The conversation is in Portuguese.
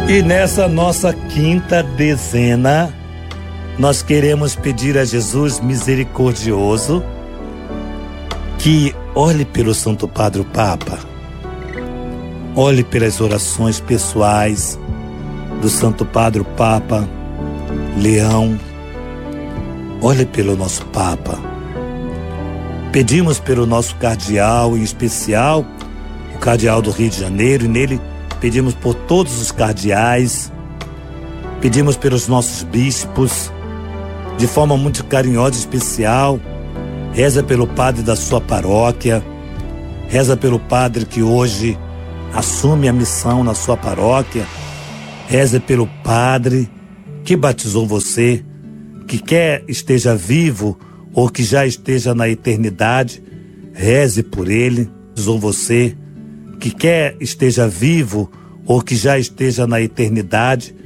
E nessa nossa quinta dezena, nós queremos pedir a Jesus misericordioso que olhe pelo Santo Padre o Papa, olhe pelas orações pessoais do Santo Padre o Papa Leão, olhe pelo nosso Papa. Pedimos pelo nosso cardeal, em especial o cardeal do Rio de Janeiro, e nele pedimos por todos os cardeais, pedimos pelos nossos bispos, de forma muito carinhosa e especial. Reza pelo padre da sua paróquia, reza pelo padre que hoje assume a missão na sua paróquia, reza pelo padre que batizou você, que quer esteja vivo ou que já esteja na eternidade, reze por ele. Batizou você, que quer esteja vivo ou que já esteja na eternidade,